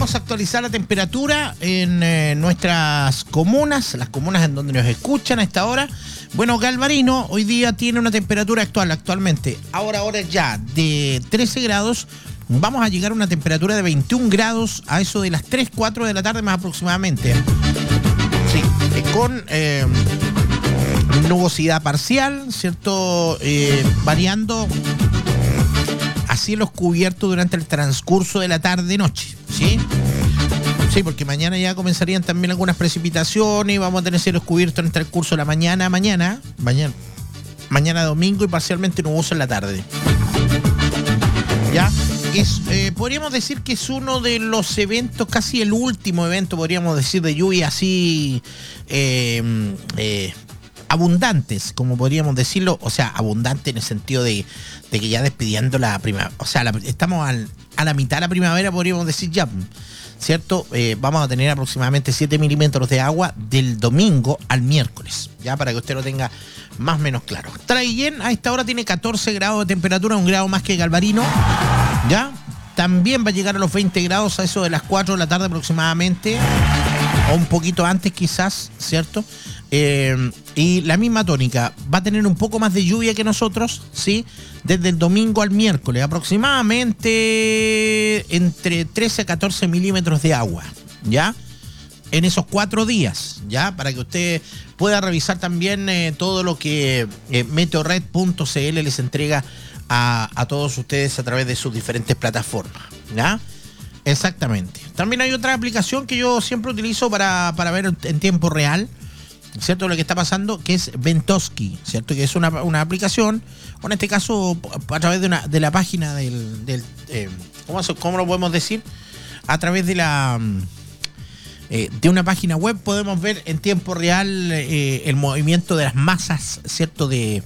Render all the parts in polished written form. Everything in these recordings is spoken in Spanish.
vamos a actualizar la temperatura en nuestras comunas, las comunas en donde nos escuchan a esta hora. Bueno, Galvarino hoy día tiene una temperatura actualmente, ahora ya, de 13 grados. Vamos a llegar a una temperatura de 21 grados a eso de las 3, 4 de la tarde más aproximadamente. Sí, con nubosidad parcial, ¿cierto? Variando a cielos cubiertos durante el transcurso de la tarde-noche, ¿sí? Sí, porque mañana ya comenzarían también algunas precipitaciones y vamos a tener cielos cubiertos en el transcurso de la mañana domingo y parcialmente nuboso en la tarde. ¿Ya? Podríamos decir que es uno de los eventos, casi el último evento, podríamos decir, de lluvia así abundantes, como podríamos decirlo, o sea, abundante en el sentido de que ya despidiendo la primavera, o sea, estamos a la mitad de la primavera, podríamos decir ya, ¿cierto? Vamos a tener aproximadamente 7 milímetros de agua del domingo al miércoles, ya para que usted lo tenga más o menos claro. Traillén a esta hora tiene 14 grados de temperatura, 1 grado más que Galvarino, ¿ya? También va a llegar a los 20 grados a eso de las 4 de la tarde aproximadamente, o un poquito antes quizás, ¿cierto? Y la misma tónica, va a tener un poco más de lluvia que nosotros, ¿sí? Desde el domingo al miércoles, aproximadamente entre 13 a 14 milímetros de agua, ¿ya? En esos 4 días, ¿ya? Para que usted pueda revisar también todo lo que meteorred.cl les entrega a todos ustedes a través de sus diferentes plataformas, ¿ya? Exactamente. También hay otra aplicación que yo siempre utilizo para ver en tiempo real, ¿cierto? Lo que está pasando, que es Ventoski, ¿cierto? Que es una aplicación, o en este caso a través de la página del ¿cómo lo podemos decir? A través de una página web podemos ver en tiempo real el movimiento de las masas, ¿cierto? De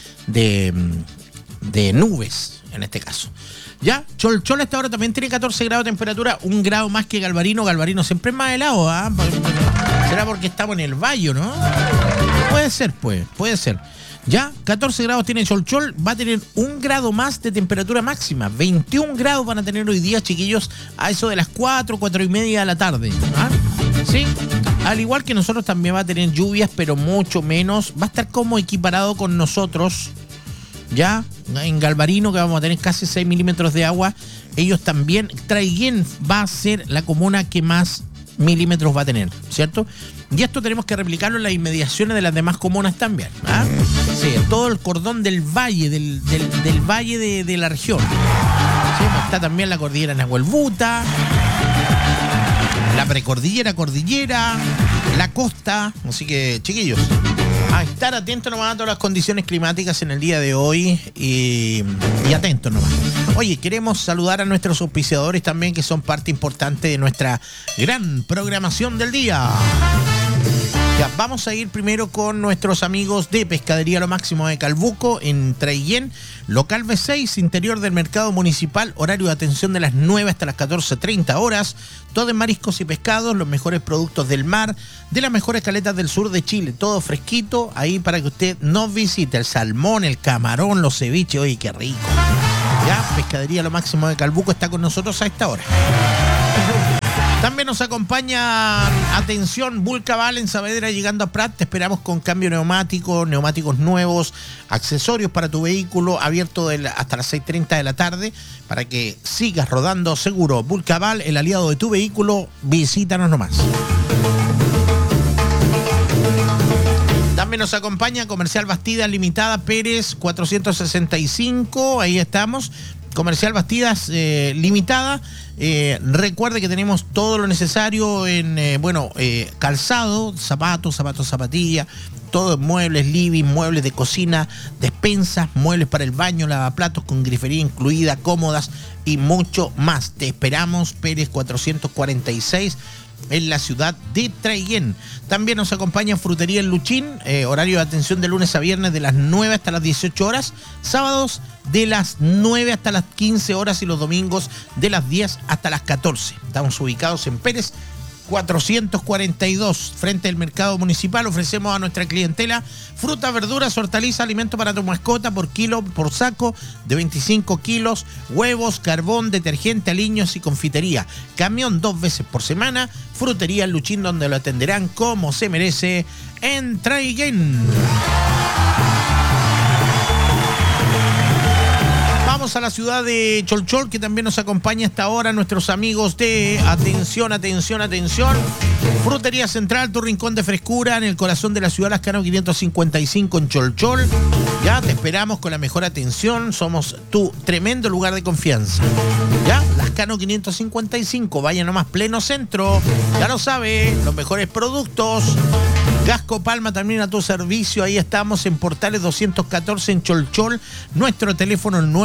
nubes, en este caso. Ya, Cholchol hasta ahora también tiene 14 grados de temperatura, 1 grado más que Galvarino. Galvarino siempre es más helado, ¿ah? Será porque estamos en el valle, ¿no? Puede ser. Ya, 14 grados tiene Cholchol, va a tener 1 grado más de temperatura máxima. 21 grados van a tener hoy día, chiquillos, a eso de las 4 y media de la tarde. ¿Ah? Sí, al igual que nosotros también va a tener lluvias, pero mucho menos. Va a estar como equiparado con nosotros. Ya, en Galvarino, que vamos a tener casi 6 milímetros de agua, ellos también. Traillén va a ser la comuna que más milímetros va a tener, ¿cierto? Y esto tenemos que replicarlo en las inmediaciones de las demás comunas también, ¿ah? Sí, todo el cordón del valle, del valle de la región. Sí, está también la cordillera Nahuelbuta, la precordillera, cordillera, la costa. Así que, chiquillos, a estar atentos nomás a todas las condiciones climáticas en el día de hoy y atentos nomás. Oye, queremos saludar a nuestros auspiciadores también, que son parte importante de nuestra gran programación del día. Ya, vamos a ir primero con nuestros amigos de Pescadería Lo Máximo de Calbuco, en Traillén, local B6, interior del mercado municipal, horario de atención de las 9 hasta las 14:30 horas, todo en mariscos y pescados, los mejores productos del mar, de las mejores caletas del sur de Chile, todo fresquito, ahí para que usted nos visite, el salmón, el camarón, los ceviches, oye, qué rico. Ya, Pescadería Lo Máximo de Calbuco está con nosotros a esta hora. También nos acompaña, atención, Vulcaval en Saavedra llegando a Prat. Te esperamos con cambio neumático, neumáticos nuevos, accesorios para tu vehículo, abierto hasta las 6:30 de la tarde para que sigas rodando seguro. Vulcaval, el aliado de tu vehículo, visítanos nomás. También nos acompaña Comercial Bastidas Limitada Pérez 465, ahí estamos. Comercial Bastidas Limitada. Recuerde que tenemos todo lo necesario en calzado, zapatos, zapatillas, todo, muebles, living, muebles de cocina, despensas, muebles para el baño, lavaplatos con grifería incluida, cómodas y mucho más. Te esperamos, Pérez 446, en la ciudad de Traillén. También nos acompaña Frutería El Luchín, horario de atención de lunes a viernes de las 9 hasta las 18 horas, sábados de las 9 hasta las 15 horas y los domingos de las 10 hasta las 14. Estamos ubicados en Pérez 442, frente al mercado municipal. Ofrecemos a nuestra clientela frutas, verduras, hortalizas, alimentos para tu mascota por kilo, por saco de 25 kilos, huevos, carbón, detergente, aliños y confitería. Camión 2 veces por semana. Frutería Luchín, donde lo atenderán como se merece en Traiguén. Vamos a la ciudad de Cholchol, que también nos acompaña hasta ahora nuestros amigos de atención, Frutería Central, tu rincón de frescura en el corazón de la ciudad, Lascano 555 en Cholchol. Ya te esperamos con la mejor atención, somos tu tremendo lugar de confianza. Ya, Lascano 555, vaya nomás, pleno centro, ya lo sabe, los mejores productos. Gasco Palma también a tu servicio. Ahí estamos en Portales 214 en Cholchol. Nuestro teléfono el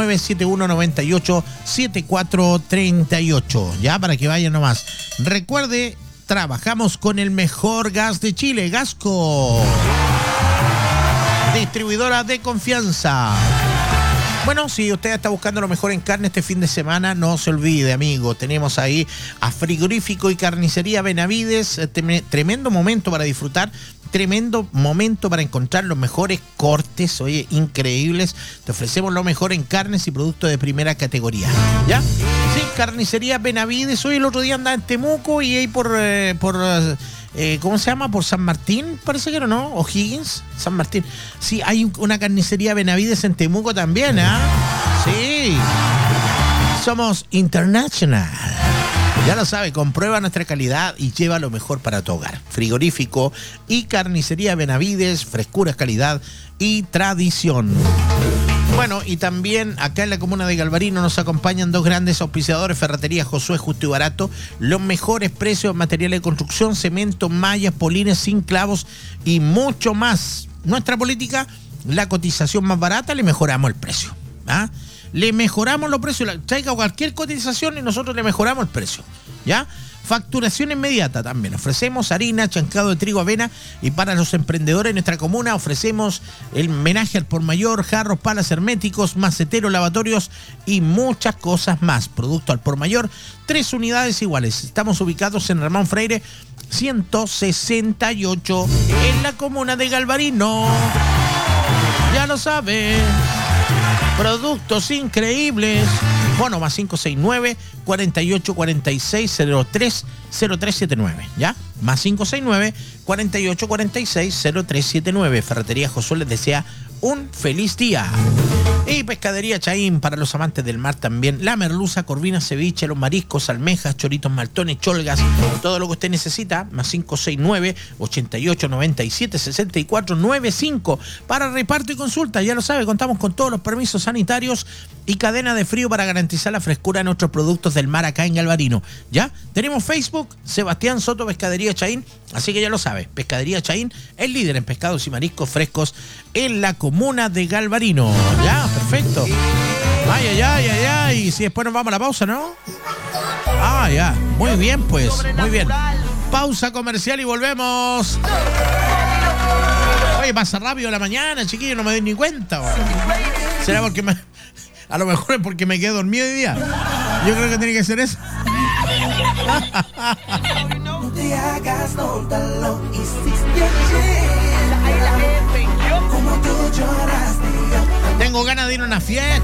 971-98-7438. Ya, para que vayan nomás. Recuerde, trabajamos con el mejor gas de Chile, Gasco. Distribuidora de confianza. Bueno, si usted está buscando lo mejor en carne este fin de semana, no se olvide, amigo. Tenemos ahí a Frigorífico y Carnicería Benavides. Tremendo momento para disfrutar. Tremendo momento para encontrar los mejores cortes, oye, increíbles. Te ofrecemos lo mejor en carnes y productos de primera categoría. ¿Ya? Sí, Carnicería Benavides. Hoy el otro día andaba en Temuco y ahí por ¿cómo se llama? Por San Martín, parece que era, ¿no? O'Higgins, San Martín. Sí, hay una Carnicería Benavides en Temuco también, ¿ah? Sí. Somos international. Ya lo sabe, comprueba nuestra calidad y lleva lo mejor para tu hogar. Frigorífico y Carnicería Benavides, frescura, calidad y tradición. Bueno, y también acá en la comuna de Galvarino nos acompañan dos grandes auspiciadores, Ferretería Josué, justo y barato, los mejores precios en materiales de construcción, cemento, mallas, polines, sin clavos y mucho más. Nuestra política, la cotización más barata, le mejoramos el precio. ¿Ah? Le mejoramos los precios, traiga cualquier cotización y nosotros le mejoramos el precio, ¿ya? Facturación inmediata también. Ofrecemos harina, chancado de trigo, avena, y para los emprendedores de nuestra comuna ofrecemos el menaje al por mayor, jarros, palas herméticos, maceteros, lavatorios y muchas cosas más. Producto al por mayor, 3 unidades iguales. Estamos ubicados en Ramón Freire 168 en la comuna de Galvarino. Ya lo sabe. Productos increíbles. Bueno, más 569-4846-0379. ¿Ya? Más 569-4846-0379. Ferretería Josué les desea un feliz día. Y Pescadería Chaín, para los amantes del mar también. La merluza, corvina, ceviche, los mariscos, almejas, choritos, maltones, cholgas, todo lo que usted necesita. Más 569-8897-6495. Para reparto y consulta, ya lo sabe, contamos con todos los permisos sanitarios y cadena de frío para garantizar la frescura de nuestros productos del mar acá en Galvarino. ¿Ya? Tenemos Facebook, Sebastián Soto Pescadería Chaín, así que ya lo sabe, Pescadería Chaín, el líder en pescados y mariscos frescos en la comuna de Galvarino. Ya, perfecto. Ay, ay, ay, ay, ay. Y si después nos vamos a la pausa, ¿no? Ah, ya. Muy bien, pues. Muy bien. Pausa comercial y volvemos. Oye, pasa rápido la mañana, chiquillo, no me doy ni cuenta. ¿Será porque a lo mejor es porque me quedé dormido hoy día? Yo creo que tiene que ser eso. No te hagas tonto, hiciste como tú lloraste. Tengo ganas de ir a una fiesta.